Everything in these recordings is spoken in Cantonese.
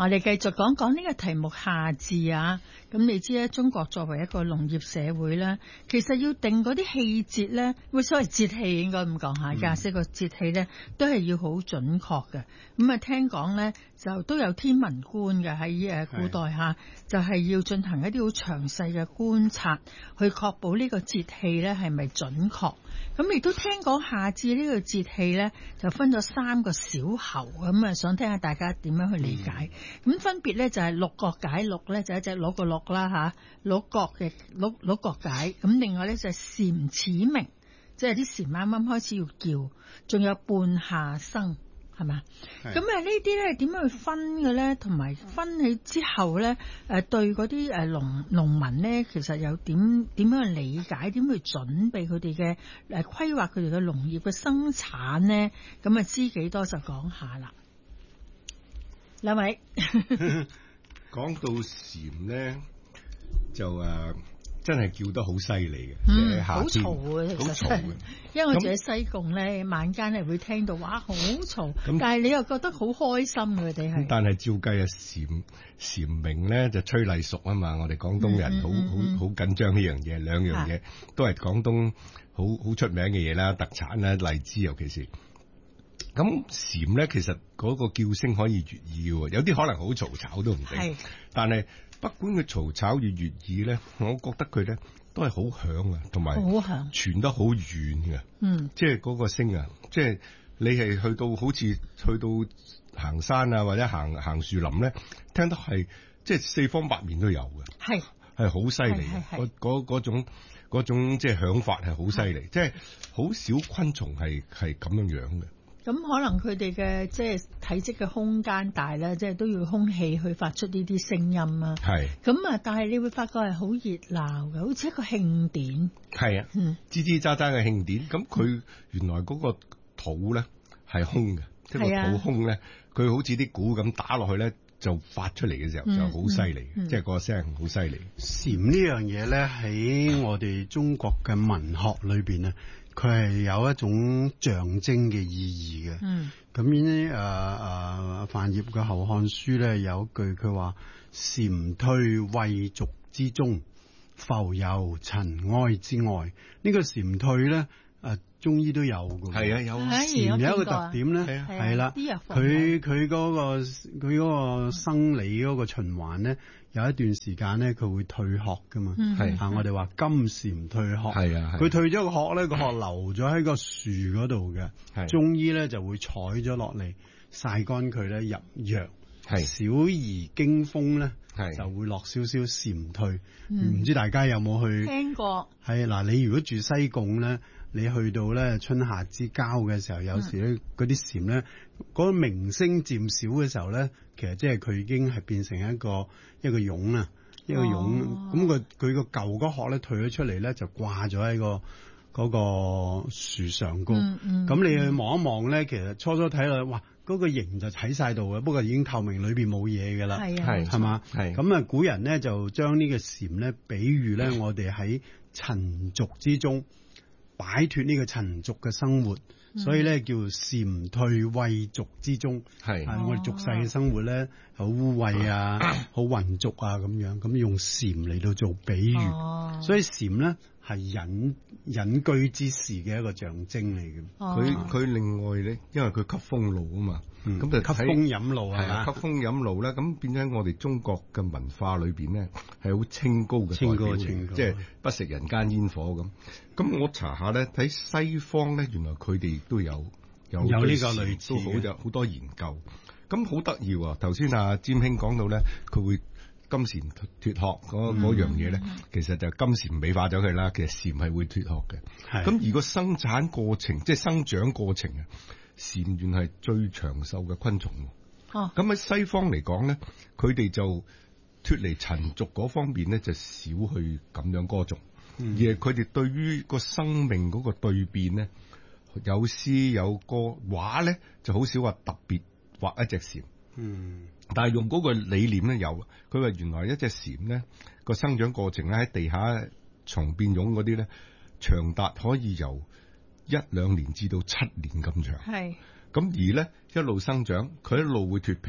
我哋繼續講講呢個題目夏至啊。咁你知咧，中國作為一個農業社會咧，其實要定嗰啲氣節咧，所謂節氣應該咁講下，廿四個節氣咧都係要好準確嘅。咁啊，聽講咧就都有天文觀嘅喺古代嚇，就係要進行一啲好詳細嘅觀察，去確保呢個節氣咧係咪準確。咁亦都聽講夏至呢個節氣咧，就分咗3個小候，咁啊想聽下大家點樣去理解。咁分別咧就係鹿角解鹿咧，就一隻鹿個鹿啦嚇，鹿角嘅鹿角解。咁另外咧就係蟬始鳴，即係啲蟬啱啱開始要叫，仲有半夏生。係嘛？咁呢啲咧點樣去分嘅咧？同埋分起之後咧，對嗰啲農民咧，其實有點樣去理解，點去準備佢哋嘅規劃佢哋嘅農業嘅生產咧？咁啊知幾多就講下啦。兩位講到蟬咧，就真係叫得好犀利嘅， 好嘈嘅，其實好嘈嘅。 因為我住喺西貢咧，晚間咧會聽到哇好嘈，但係你又覺得好開心嘅，佢哋係。 但係照計啊，蟬鳴咧就催荔熟啊嘛，我哋廣東人好緊張呢樣嘢，兩樣嘢都係廣東好出名嘅嘢啦，特產啦，荔枝尤其是。咁蟬咧，其實嗰個叫聲可以悅耳嘅，有啲可能好嘈吵都唔定，但係。不管佢嘈吵與悅耳咧，我覺得佢咧都係好響啊，同埋傳得好遠嘅。即係嗰個聲啊，即係你係去到好似去到行山啊，或者行樹林咧，聽得係即係四方八面都有嘅。係好犀利嘅，嗰種即係響法係好犀利，即係好少昆蟲係咁樣樣嘅。 咁可能佢哋嘅即係體積嘅空間大咧，即係都要空氣去發出呢啲聲音啊。咁啊，但係你會發覺係好熱鬧嘅，好似一個慶典。 係啊，吱吱喳喳嘅慶典。咁佢原來嗰個土咧係空嘅，即係個土空咧，佢好似啲鼓咁打落去咧，就發出嚟嘅時候就好犀利，即係個聲好犀利。 蟬呢樣嘢咧喺我哋中國嘅文學裏邊咧，佢係有一種象徵嘅意義嘅。咁呢范曄嘅《後漢書》咧有一句佢話：蟬退渭軸之中，浮游塵埃之外。呢個蟬退咧，中醫都有嘅。係啊，有蟬有一個特點咧，係啦，佢嗰個生理嗰個循環咧，有一段時間咧，佢會退殼噶嘛。我哋話金蟬退殼。係啊，佢退咗個殼咧，個殼留咗喺個樹嗰度嘅。中醫咧就會採咗落嚟曬乾佢咧入藥。小兒驚風咧，就會落少少蟬退。唔知大家有冇去聽過？係嗱，你如果住西貢咧，你去到咧春夏之交嘅時候，有時咧嗰啲蟬咧，嗰個鳴聲漸少嘅時候咧，其實即係佢已經係變成一個蛹啦，一個蛹。咁佢個舊嗰殼咧退咗出嚟咧，就掛咗喺嗰個樹上高。咁你去望一望咧，其實初睇落，哇！嗰個形就喺晒度嘅，不過已經透明，裏邊冇嘢嘅啦，係嘛？咁啊，古人咧就將呢個蟬咧比喻咧，我哋喺塵俗之中擺脫呢個塵俗嘅生活，所以咧叫蟬退渭軸之中。我哋俗世嘅生活咧好污穢啊，好渾濁啊咁樣，咁用蟬嚟到做比喻，所以蟬咧係隱居之時嘅一個象徵嚟嘅。 佢另外咧，因為佢吸風露啊嘛，咁就吸風飲露係嘛？ 吸風飲露咧，咁變咗我哋中國嘅文化裏邊咧係好清高嘅代表，即係不食人間煙火咁。咁我查下咧，睇西方咧，原來佢哋都有呢個類似，都好多研究。咁好得意喎！頭先阿占兄講到咧，佢會金蟬脫殼嗰樣嘢咧，其實就金蟬美化咗佢啦。其實蟬係會脫殼嘅。咁而個生產過程，即係生長過程啊，蟬原係最長壽嘅昆蟲。咁喺西方嚟講咧，佢哋就脫離塵俗嗰方面咧，就少去咁樣歌頌。而係佢哋對於個生命嗰個對變咧，有詩有歌，畫咧就好少話特別畫一隻蟬。但係用嗰個理念咧有，佢話原來一隻蟬咧個生長過程咧喺地下蟲變蛹嗰啲咧，長達可以由1-2年至到7年咁長。咁而咧一路生長，佢一路會脫皮，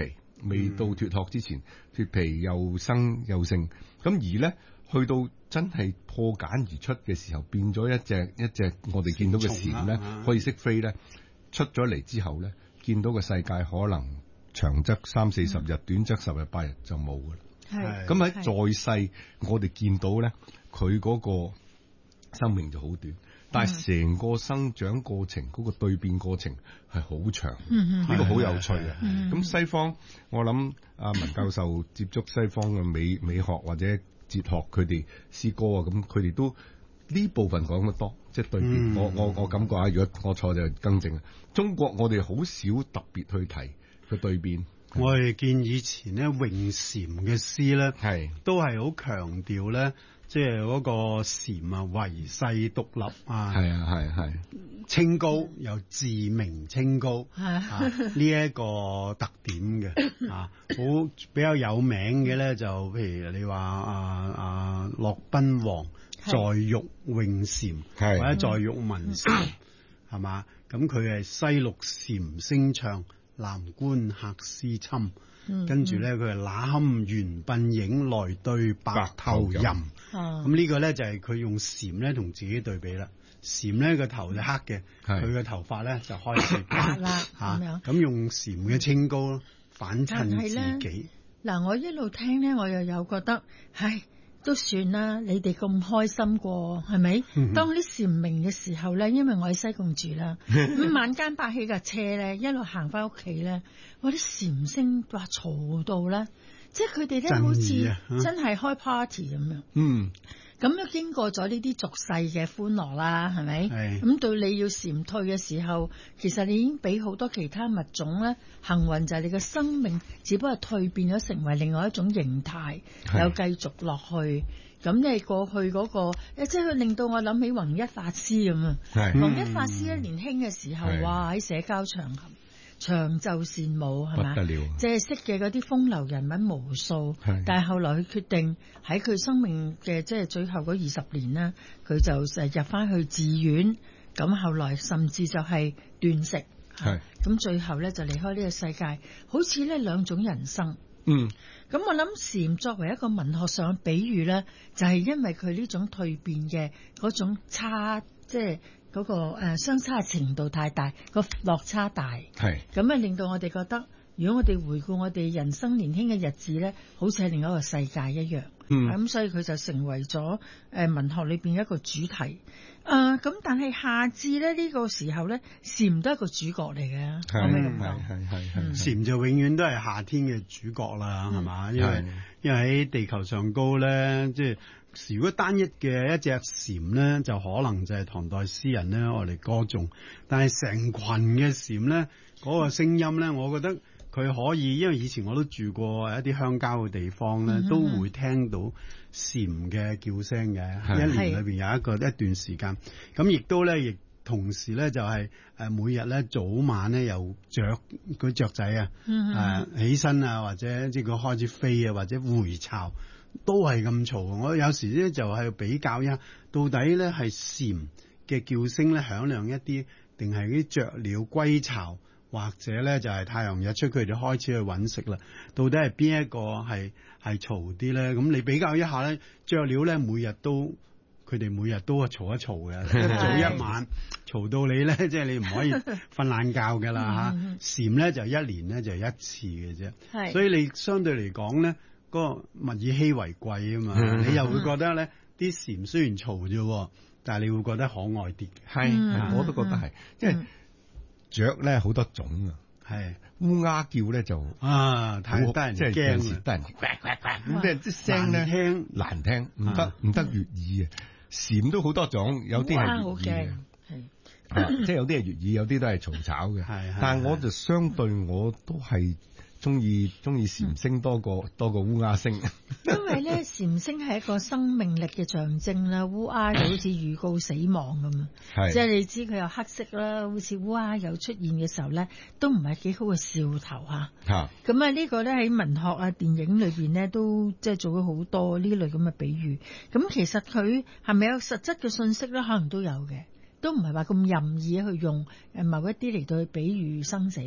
未到脫殼之前，脫皮又生又成，咁而咧去到真係破繭而出嘅時候，變咗一隻我哋見到嘅蟬咧，可以識飛咧，出咗嚟之後咧，見到個世界可能長則30-40日，短則10日8日就冇噶啦。係咁喺在世，我哋見到咧，佢嗰個生命就好短。但係成個生長過程嗰個對變過程係好長，呢個好有趣嘅。咁西方，我諗阿文教授接觸西方嘅美學或者哲學，佢哋詩歌啊，咁佢哋都呢部分講得多，即係對變。我感覺啊，如果我錯就更正。中國我哋好少特別去提個對變。 我哋見以前咧詠蟬嘅詩咧，都係好強調咧，即係嗰個蟬啊，為世獨立啊，係清高又自命清高啊，呢一個特點嘅啊，好比較有名嘅咧，就譬如你話駱賓王在獄詠蟬，或者在獄聞蟬，係嘛？咁佢係西陸蟬聲唱，南觀客思侵，跟住咧佢係那堪圓鬢影，來對白頭吟。咁呢個咧就係佢用蟬咧同自己對比啦。蟬咧個頭就黑嘅，佢嘅頭髮咧就開始白啦嚇。咁用蟬嘅清高反襯自己。 嗱，我一路聽咧，我又有覺得，唉，都算啦，你哋咁開心過，係咪？當啲蟬鳴嘅時候咧，因為我喺西貢住啦，咁晚間擺起架車咧，一路行翻屋企咧，我啲蟬聲話嘈到咧，即係佢哋咧好似真係開 party 咁樣。咁樣經過咗呢啲俗世嘅歡樂啦，係咪？咁到你要蟬退嘅時候，其實你已經俾好多其他物種咧，幸運就係你嘅生命，只不過係蛻變咗成為另外一種形態，又繼續落去。咁你過去嗰個，即係佢令到我諗起弘一法師咁啊。弘一法師咧年輕嘅時候，哇喺社交場合長袖善舞係嘛？即係識嘅嗰啲風流人物無數，但係後來佢決定喺佢生命嘅即係最後嗰20年啦，佢就入翻去寺院，咁後來甚至就係斷食，咁最後咧就離開呢個世界，好似呢兩種人生。咁我諗蟬作為一個文學上嘅比喻咧，就係因為佢呢種蛻變嘅嗰種差，即係嗰個相差程度太大，個落差大，咁啊令到我哋覺得，如果我哋回顧我哋人生年輕嘅日子咧，好似係另一個世界一樣。咁所以佢就成為咗文學裏邊一個主題。咁但係夏至咧呢個時候咧，蟬都係一個主角嚟嘅，可唔可以咁講？ 蟬就永遠都係夏天嘅主角啦，係嘛？因為喺地球上高咧，即係如果單一嘅一隻蟬咧，就可能就係唐代詩人咧我哋歌頌，但係成群嘅蟬咧，嗰個聲音咧，我覺得佢可以，因為以前我都住過一啲鄉郊嘅地方咧，都會聽到蟬嘅叫聲嘅，一年裏邊有一段時間，咁亦都咧，亦同時咧就係每日咧早晚咧有嗰雀仔啊，起身啊，或者即係佢開始飛啊，或者回巢，都係咁嘈。我有時咧就係比較一下，到底咧係蟬嘅叫聲咧響亮一啲，定係啲雀鳥歸巢，或者咧就係太陽日出佢哋開始去揾食啦？到底係邊一個係嘈啲咧？咁你比較一下咧，雀鳥咧佢哋每日都係嘈一嘈嘅，一早一晚嘈到你咧，即係你唔可以瞓懶覺㗎啦嚇。蟬咧就一年咧就一次嘅啫，所以你相對嚟講咧，嗰個物以稀為貴啊嘛，你又會覺得咧啲蟬雖然嘈啫，但係你會覺得可愛啲嘅。 我都覺得係，因為雀咧好多種啊，烏鴉叫咧就太得人驚， 即係有時得人咁即係啲聲咧難聽，唔得悅耳啊！蟬都好多種，有啲係悅耳嘅，即係有啲係悅耳，有啲都係嘈吵嘅。但係我就相對我都係中意蟬聲多過烏鴉聲， 因為咧蟬聲係一個生命力嘅象徵啦，烏鴉就好似預告死亡咁啊，即係你知佢有黑色啦，好似烏鴉有出現嘅時候咧，都唔係幾好嘅兆頭嚇。咁呢個咧喺文學啊、電影裏邊咧都即係做咗好多呢類咁嘅比喻。咁其實佢係咪有實質嘅信息咧？可能都有嘅，都唔係話咁任意去用某一啲嚟到去比喻生死。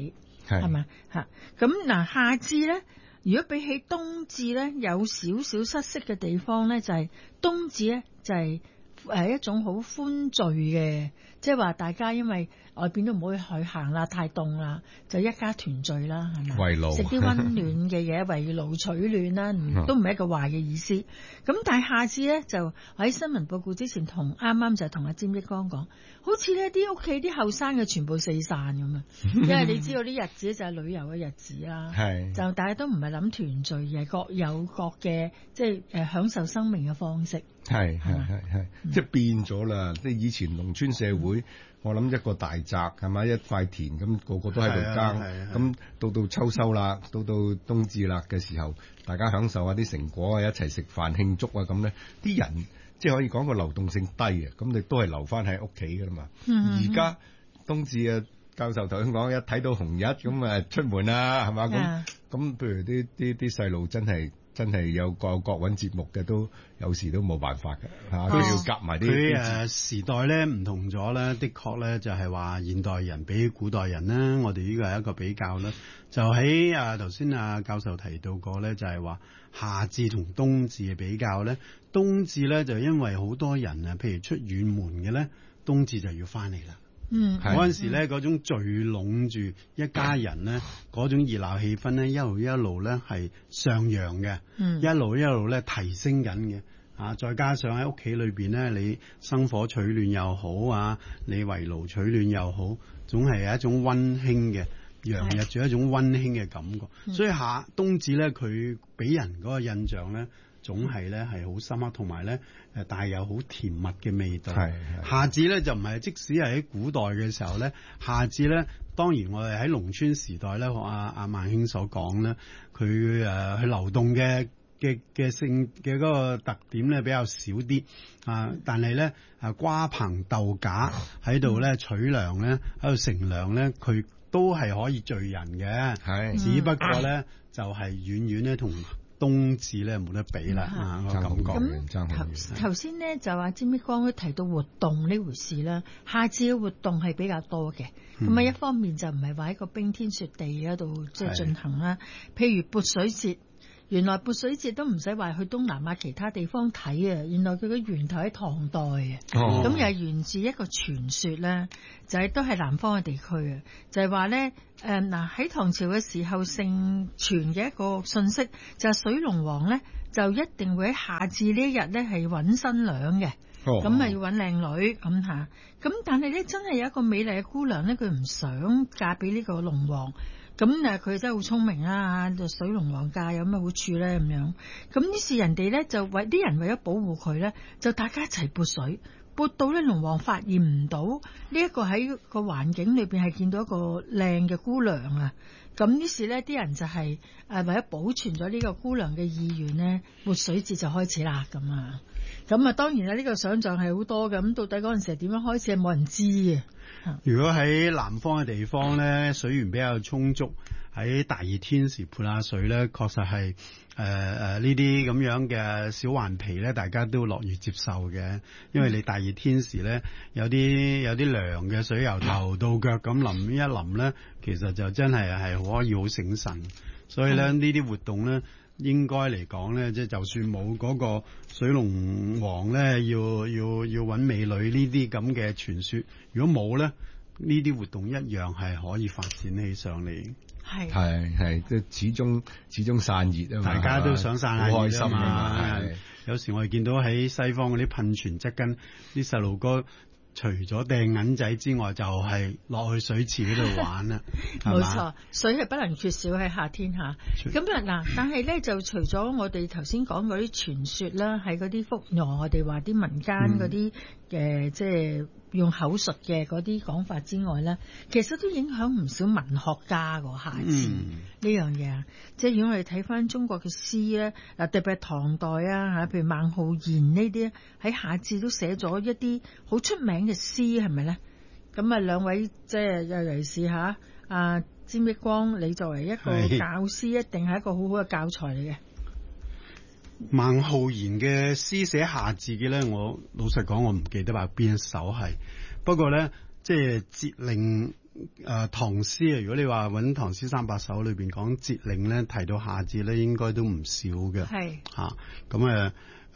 係咪嚇？咁嗱，夏至咧，如果比起冬至咧，有少少失色嘅地方咧，就係冬至咧就係一種好歡聚嘅，即係話大家因為外邊都唔可以去行啦，太凍啦，就一家團聚啦，係咪？ 圍爐食啲溫暖嘅嘢，圍爐取暖啦，都唔係一個壞嘅意思。咁但係夏至咧，就喺新聞報告之前啱啱就同阿詹益光講，好似呢啲屋企啲後生嘅全部四散咁啊，因為你知道啲日子就係旅遊嘅日子啦，就大家都唔係諗團聚，而係各有各嘅即係享受生命嘅方式。 係，即係變咗啦！即係以前農村社會，我諗一個大宅係咪一塊田咁，個個都喺度耕。咁到秋收啦，到冬至啦嘅時候，大家享受下啲成果啊，一齊食飯慶祝啊咁咧，啲人即係可以講個流動性低啊，咁你都係留翻喺屋企噶啦嘛。而家冬至啊，教授頭先講，一睇到紅日咁啊出門啦，係嘛咁？譬如啲細路真係有各揾節目嘅，都有時都冇辦法嘅嚇，都要夾埋啲。 佢時代咧唔同咗咧，的確咧就係話現代人比起古代人咧，我哋呢個係一個比較啦。就喺頭先教授提到過咧，就係話夏至同冬至嘅比較咧。冬至咧就因為好多人啊，譬如出遠門嘅咧，冬至就要翻嚟啦。嗰陣時咧，嗰種聚攏住一家人咧，嗰種熱鬧氣氛咧，一路咧係上揚嘅，一路咧提升緊嘅。再加上喺屋企裏邊咧，你生火取暖又好啊，你圍爐取暖又好，總係一種溫馨嘅，洋溢住一種溫馨嘅感覺。所以冬至咧，佢俾人嗰個印象咧，總係咧係好深刻，同埋咧帶有好甜蜜嘅味道。夏至咧就唔係，即使係喺古代嘅時候咧，夏至咧當然我哋喺農村時代咧，學阿萬兄所講咧，佢去流動嘅性嘅嗰個特點咧比較少啲但係咧瓜棚豆莢喺度咧取糧咧，喺度乘涼咧，佢都係可以聚人嘅，只不過咧就係遠遠咧同冬至咧冇得比啦，我感覺。 咁頭先咧就話詹益光都提到活動呢回事啦，夏至嘅活動係比較多嘅，咁一方面就唔係話喺個冰天雪地嗰度即係進行啦，譬如潑水節。原來潑水節都唔使話去東南亞其他地方睇啊！原來佢嘅源頭喺唐代嘅，咁又係源自一個傳說咧，就係都係南方嘅地區啊！就係話咧，喺唐朝嘅時候盛傳嘅一個信息，就係水龍王咧就一定會喺夏至呢一日咧係揾新娘嘅，咁啊要揾靚女咁嚇。咁但係咧真係有一個美麗嘅姑娘咧，佢唔想嫁俾呢個龍王。咁佢真係好聰明啦，水龍王嫁有咩好處咧？咁樣咁於是人哋咧就啲人為咗保護佢咧，就大家一齊潑水，潑到咧龍王發現唔到呢一個喺個環境裏邊係見到一個靚嘅姑娘啊！咁於是咧啲人就係為咗保存咗呢個姑娘嘅意願咧，潑水節就開始啦咁啊！咁當然啦，呢個想像係好多嘅，咁到底嗰陣時係點樣開始係冇人知嘅。 如果喺南方嘅地方咧，水源比較充足，喺大熱天時潑下水咧，確實係呢啲咁樣嘅小頑皮咧，大家都樂於接受嘅。因為你大熱天時咧，有啲涼嘅水由頭到腳咁淋一淋咧，其實就真係可以好醒神。所以咧呢啲活動咧，應該嚟講咧，即係就算冇嗰個水龍王咧，要揾美女呢啲咁嘅傳說，如果冇咧，呢啲活動一樣係可以發展起上嚟。 係，即係始終散熱啊嘛， 大家都想散下熱， 好開心啊嘛。 有時我哋見到喺西方嗰啲噴泉側跟啲細路哥，除咗掟銀仔之外，就係落去水池嗰度玩啦。 冇錯，水係不能缺少喺夏天嚇。咁但係咧就除咗我哋頭先講嗰啲傳說啦，喺嗰啲福鵝，我哋話啲民間嗰啲即係用口述嘅嗰啲講法之外咧，其實都影響唔少文學家個夏至呢樣嘢。即係如果我哋睇翻中國嘅詩咧，特別係唐代啊譬如孟浩然呢啲喺夏至都寫咗一啲好出名嘅詩，係咪咧？咁兩位即係尤其是詹益光，你作為一個教師，一定係一個好好嘅教材嚟嘅。 孟浩然嘅詩寫夏至嘅咧，我老實講，我唔記得話邊一首係。不過咧，即係節令唐詩啊，如果你話揾唐詩300首裏邊講節令咧，提到夏至咧，應該都唔少嘅。 係嚇咁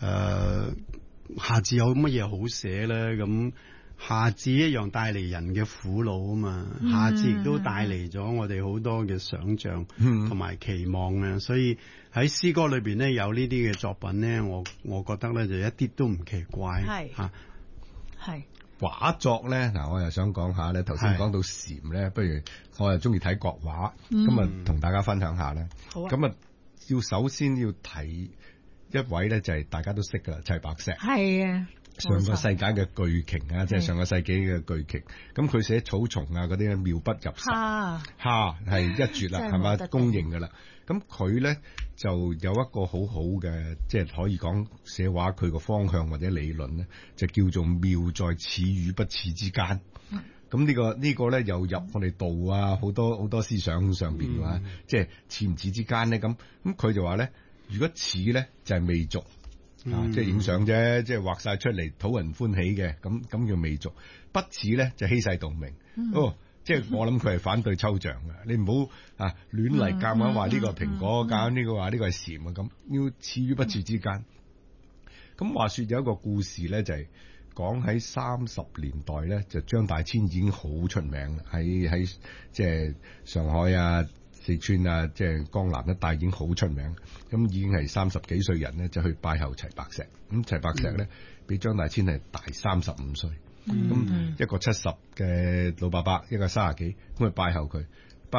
夏至有乜嘢好寫咧？咁夏至一樣帶嚟人嘅苦惱啊嘛，夏至亦都帶嚟咗我哋好多嘅想像同埋期望啊，所以喺詩歌裏邊咧有呢啲嘅作品咧，我覺得咧就一啲都唔奇怪。 係嚇係畫作咧，嗱我又想講下咧，頭先講到禪咧，不如我又中意睇國畫，咁啊同大家分享下咧。 好啊。 咁啊，首先要提一位咧，就係大家都識噶啦，齊白石。 係啊。 上個世紀嘅巨鯨啊，即係上個世紀嘅巨鯨。咁佢寫草叢啊嗰啲咧，妙不入神。係一絕啦，係嘛，公認噶啦。咁佢咧就有一個好好嘅，即係可以講寫畫佢個方向或者理論咧，就叫做妙在似與不似之間。咁呢個咧又入我哋道啊，好多思想上邊嘅話，即係似唔似之間咧？咁佢就話咧，如果似咧就係媚俗。即係影相啫，即係畫晒出嚟討人歡喜嘅，咁叫媚俗。不似咧就欺世盜名。即係我諗佢係反對抽象嘅，你唔好亂嚟夾硬話呢個蘋果，夾硬呢個話呢個係禪啊，咁要似與不似之間。咁話說有一個故事咧，就係講喺30年代咧，就張大千已經好出名啦，喺即係上海啊、四川啊，即係江南一帶已經好出名，咁已經係30幾歲人咧，就去拜候齊白石。咁齊白石咧，比張大千係大35歲。咁一個70嘅老伯伯，一個30幾，咁去拜候佢，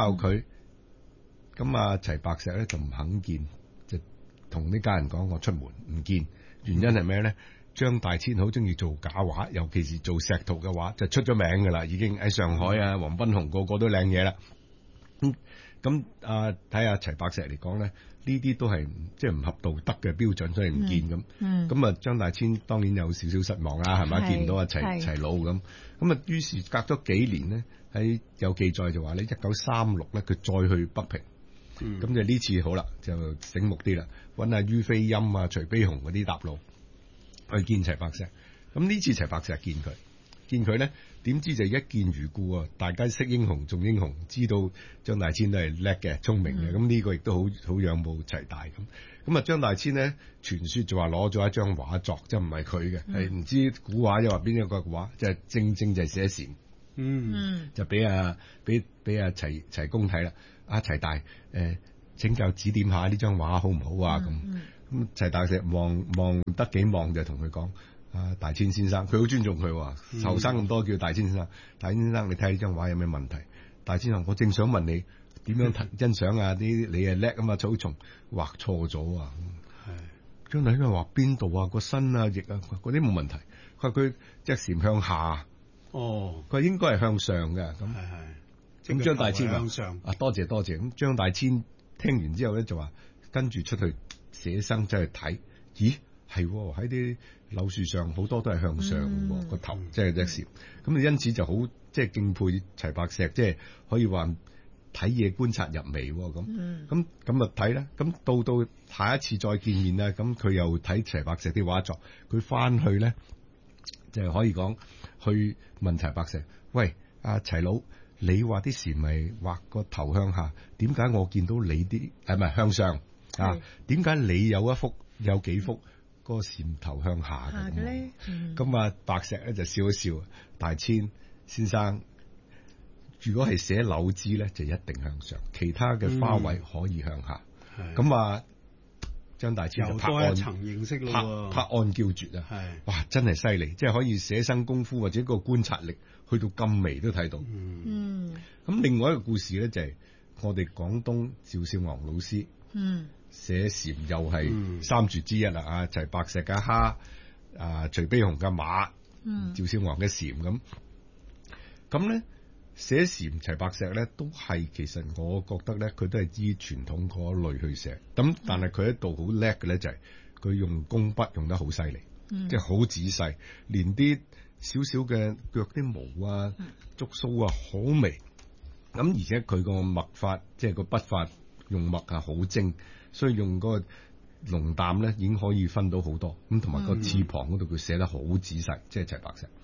咁啊齊白石咧就唔肯見，就同呢家人講我出門唔見。原因係咩咧？張大千好中意做假畫，尤其是做石圖嘅畫，就出咗名噶啦，已經喺上海啊、黃賓虹個個都靚嘢啦。咁睇下齊白石嚟講咧，呢啲都係即係唔合道德嘅標準，所以唔見咁。咁啊，張大千當然有少少失望啦，係咪？見唔到阿齊老咁。咁啊，於是隔咗幾年呢，喺有記載就話咧，1936咧，佢再去北平。咁就呢次好啦，就醒目啲啦，揾阿于飛陰啊、徐悲鴻嗰啲搭路去見齊白石。咁呢次齊白石見佢咧。點知就一見如故啊！大家識英雄重英雄，知道張大千都係叻嘅、聰明嘅，咁呢個亦都好仰慕齊大咁。咁啊，張大千咧傳說就話攞咗一張畫作，即係唔係佢嘅，係唔知古畫又話邊一個畫，就係正就係寫禪。就俾阿齊公睇啦。阿齊大請教指點下呢張畫好唔好啊？咁齊大石望得幾望就同佢講。大千先生，佢好尊重佢，後生咁多叫大千先生。大千先生，你睇下呢張畫有咩問題？大千先生，我正想問你點樣欣賞啊？你係叻啊嘛，草叢畫錯咗啊！張大千話邊度啊？個身啊、翼啊嗰啲冇問題。佢話佢隻禪向下。佢應該係向上嘅。咁張大千話向上。多謝。咁張大千聽完之後咧就話，跟住出去寫生走去睇。咦？係喺啲柳樹上好多都係向上個頭，即係隻禪。咁你因此就好即係敬佩齊白石，即係可以話睇嘢觀察入微咁啊睇啦。咁到下一次再見面啦，咁佢又睇齊白石啲畫作，佢翻去咧就係可以講去問齊白石：喂，阿齊佬，你話啲禪咪畫個頭向下，點解我見到你啲係咪向上啊？點解你有幾幅？個禪頭向下嘅咧，咁白石咧就笑一笑。大千先生，如果係寫柳枝咧，就一定向上；其他嘅花卉可以向下。咁張大千就拍案認識咯，拍案叫絕啊！哇，真係犀利，即係可以寫生功夫或者個觀察力去到咁微都睇到。咁另外一個故事咧就係我哋廣東趙少昂老師。寫禪又係三絕之一啦，齊白石嘅蝦，徐悲鴻嘅馬，趙少昂嘅禪咁咧寫禪齊白石咧都係，其實我覺得咧佢都係依傳統嗰類去寫，咁但係佢喺度好叻嘅咧就係佢用工筆用得好犀利，即係好仔細，連啲少少嘅腳啲毛啊、觸鬚啊好微，咁而且佢個墨法即係個筆法用墨啊好精。所以用嗰個濃淡咧，已經可以分到好多咁，同埋個翅膀嗰度佢寫得好仔細，即係齊白石。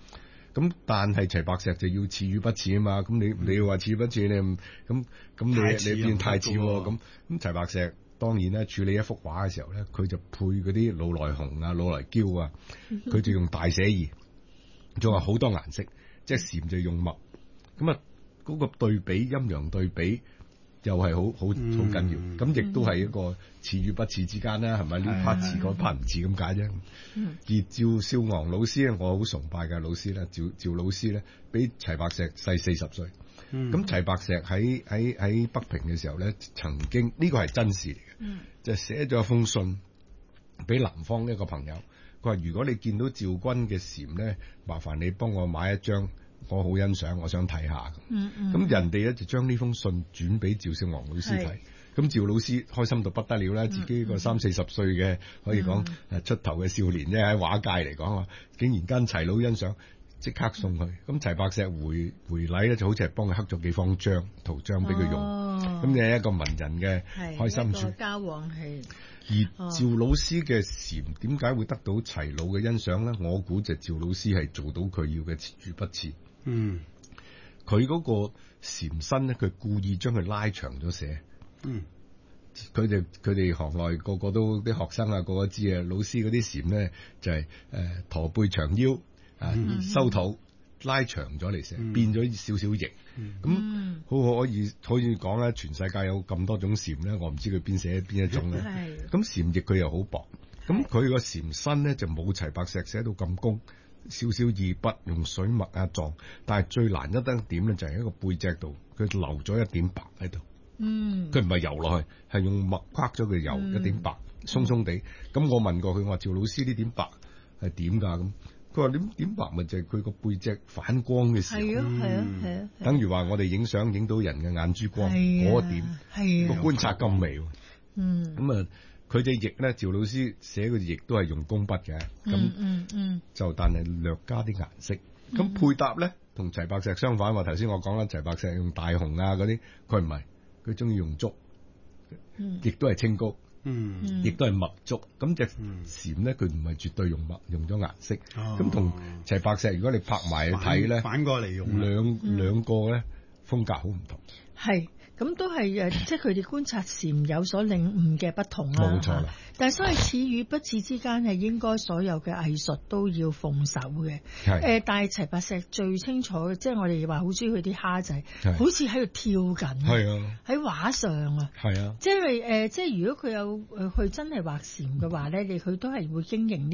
咁但係齊白石就要似與不似啊嘛。咁你要話似不似你你變太似喎。咁齊白石當然咧處理一幅畫嘅時候咧，佢就配嗰啲老來紅啊、老來嬌啊，佢就用大寫意，仲有好多顏色，即係禪就用墨。咁啊嗰個對比陰陽對比又係好緊要。咁亦都係一個似與不似之間啦，係咪？呢 part 似嗰 part 唔似咁解啫。而趙少昂老師咧，我好崇拜嘅老師咧，趙老師咧，比齊白石細40歲。咁齊白石喺北平嘅時候咧，曾經呢個係真事嚟嘅，就寫咗一封信俾南方一個朋友，佢話如果你見到趙君嘅禪咧，麻煩你幫我買一張，我好欣賞，我想睇下。咁人哋咧就將呢封信轉俾趙少昂老師睇，咁趙老師開心到不得了啦，自己個30-40歲嘅可以講出頭嘅少年啫，喺畫界嚟講啊，竟然間齊佬欣賞。即刻送佢，咁齊白石回禮咧，就好似係幫佢刻咗幾方圖章俾佢用，咁你係一個文人嘅開心處。 交往係。 而趙老師嘅禪點解會得到齊老嘅欣賞咧？我估就趙老師係做到佢要嘅似與不似。佢嗰個禪身咧，佢故意將佢拉長咗寫。佢哋行內個個都啲學生啊，個個知啊，老師嗰啲禪咧就係駝背長腰。收肚拉長咗嚟寫，變咗少少形，咁好可以講咧。全世界有咁多種禪咧，我唔知佢邊一種咧。咁禪翼佢又好薄，咁佢個禪身咧就冇齊白石寫到咁工，少少意筆用水墨啊撞，但係最難一點咧就係一個背脊度，佢留咗一點白喺度。佢唔係油落去，係用墨框咗佢油一點白，鬆鬆地。咁我問過佢，我話趙老師呢點白係點㗎咁？佢話點白咪就係佢個背脊反光嘅時候，係啊，等於話我哋影相影到人嘅眼珠光嗰一點，個觀察咁微。咁啊，佢隻翼咧，趙老師寫嘅翼都係用工筆嘅，咁就但係略加啲顏色。咁配搭咧，同齊白石相反。話頭先我講啦，齊白石用大紅啊嗰啲，佢唔係，佢中意用竹，亦都係清高。亦都係墨竹，咁隻禪咧，佢唔係絕對用墨，用咗顏色。咁同齊白石，如果你拍埋去睇咧， 反過嚟用兩個咧風格好唔同。 係。咁都係即係佢哋觀察禪有所領悟嘅不同啦。 冇錯啦。 但係所以似與不似之間係應該所有嘅藝術都要奉守嘅。但係齊白石最清楚，即係我哋話好中意佢啲蝦仔，好似喺度跳緊。係啊。喺畫上啊。係啊。即係如果佢有去真係畫禪嘅話咧，佢都係會經營呢